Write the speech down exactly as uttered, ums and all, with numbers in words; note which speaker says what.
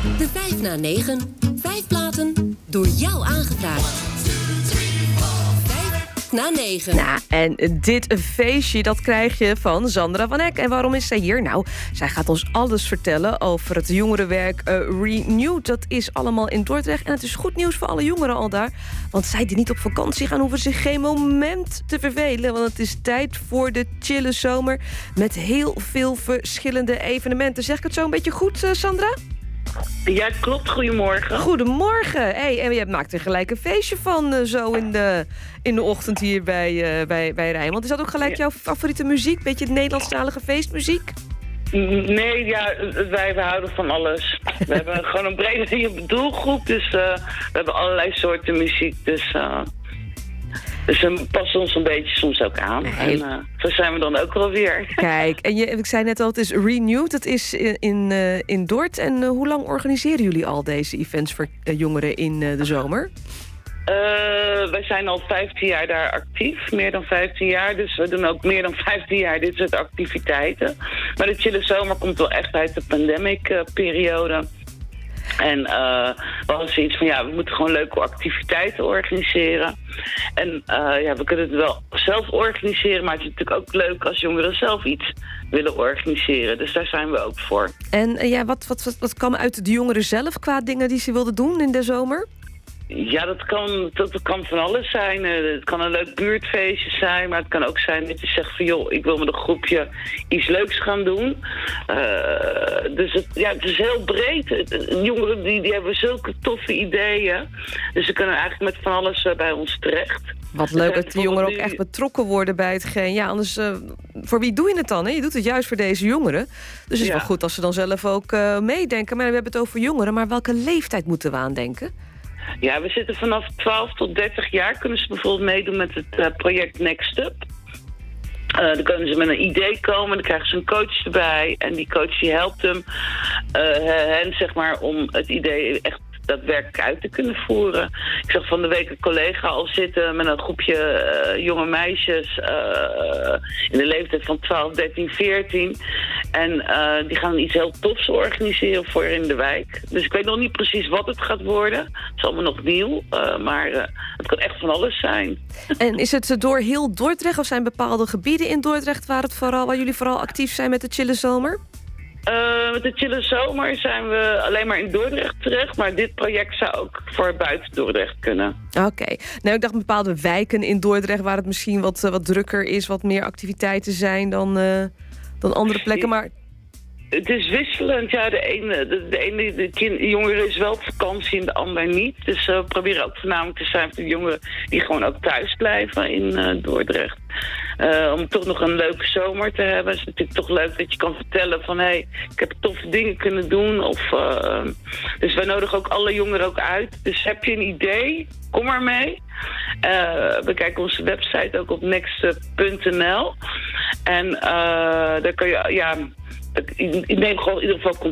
Speaker 1: De vijf na negen. Vijf platen door jou aangevraagd. Vijf na negen.
Speaker 2: Nou, en dit feestje, dat krijg je van Sandra van Eck. En waarom is zij hier? Nou, zij gaat ons alles vertellen over het jongerenwerk uh, Renewed. Dat is allemaal in Dordrecht. En het is goed nieuws voor alle jongeren al daar. Want zij die niet op vakantie gaan, hoeven zich geen moment te vervelen. Want het is tijd voor de chille zomer met heel veel verschillende evenementen. Zeg ik het zo een beetje goed, uh, Sandra?
Speaker 3: Ja, klopt. Goedemorgen.
Speaker 2: Goedemorgen. Hey, en je maakt er gelijk een feestje van uh, zo in de, in de ochtend hier bij, uh, bij, bij Rijnmond. Is dat ook gelijk ja. jouw favoriete muziek? Beetje Nederlandstalige feestmuziek?
Speaker 3: Nee, ja, wij, wij houden van alles. We hebben gewoon een brede doelgroep, dus uh, we hebben allerlei soorten muziek. Dus, uh, dus we passen ons een beetje soms ook aan. Nee. En uh, zo zijn we dan ook wel weer.
Speaker 2: Kijk, en je, ik zei net al, het is Renewed, het is in, in, uh, in Dort. En uh, hoe lang organiseren jullie al deze events voor uh, jongeren in uh, de zomer?
Speaker 3: Uh, wij zijn al vijftien jaar daar actief, meer dan vijftien jaar. Dus we doen ook meer dan vijftien jaar dit soort activiteiten. Maar de chille zomer komt wel echt uit de pandemic-periode. En uh, we hadden zoiets van, ja, we moeten gewoon leuke activiteiten organiseren. En uh, ja, we kunnen het wel zelf organiseren, maar het is natuurlijk ook leuk als jongeren zelf iets willen organiseren. Dus daar zijn we ook voor.
Speaker 2: En uh, ja, wat, wat, wat, wat kwam uit de jongeren zelf qua dingen die ze wilden doen in de zomer?
Speaker 3: Ja, dat kan, dat kan van alles zijn. Het kan een leuk buurtfeestje zijn, maar het kan ook zijn dat je zegt van joh, ik wil met een groepje iets leuks gaan doen. Uh, dus het, ja, het is heel breed. Jongeren die, die hebben zulke toffe ideeën. Dus ze kunnen eigenlijk met van alles uh, bij ons terecht.
Speaker 2: Wat leuk dat de jongeren ook echt betrokken worden bij hetgeen. Ja, anders, uh, voor wie doe je het dan? Hè? Je doet het juist voor deze jongeren. Dus het is ja. wel goed als ze dan zelf ook uh, meedenken. Maar we hebben het over jongeren, maar welke leeftijd moeten we aan denken?
Speaker 3: Ja, we zitten vanaf twaalf tot dertig jaar. Kunnen ze bijvoorbeeld meedoen met het uh, project Next Up. Uh, dan kunnen ze met een idee komen, dan krijgen ze een coach erbij. En die coach die helpt hem, uh, hen zeg maar, om het idee echt daadwerkelijk uit te kunnen voeren. Ik zag van de week een collega al zitten met een groepje uh, jonge meisjes uh, in de leeftijd van twaalf, dertien, veertien. En uh, die gaan iets heel tofs organiseren voor in de wijk. Dus ik weet nog niet precies wat het gaat worden. Het is allemaal nog nieuw, uh, maar uh, het kan echt van alles zijn.
Speaker 2: En is het door heel Dordrecht of zijn bepaalde gebieden in Dordrecht waar, het vooral, waar jullie vooral actief zijn met de chille zomer?
Speaker 3: Uh, met de chille zomer zijn we alleen maar in Dordrecht terecht. Maar dit project zou ook voor buiten Dordrecht kunnen.
Speaker 2: Oké. Okay. Nou, ik dacht bepaalde wijken in Dordrecht waar het misschien wat, uh, wat drukker is, wat meer activiteiten zijn dan, uh, dan andere plekken. Maar
Speaker 3: het is wisselend. Ja, de ene, de, de ene de kind, de jongere is wel op vakantie en de ander niet. Dus uh, we proberen ook voornamelijk te zijn voor de jongeren die gewoon ook thuis blijven in uh, Dordrecht. Uh, om toch nog een leuke zomer te hebben. Het is natuurlijk toch leuk dat je kan vertellen van hé, hey, ik heb toffe dingen kunnen doen. Of, uh, dus wij nodigen ook alle jongeren ook uit. Dus heb je een idee, kom maar mee. Uh, bekijk onze website ook op next punt n l. En uh, daar kan je, ja, ik neem gewoon in ieder geval contact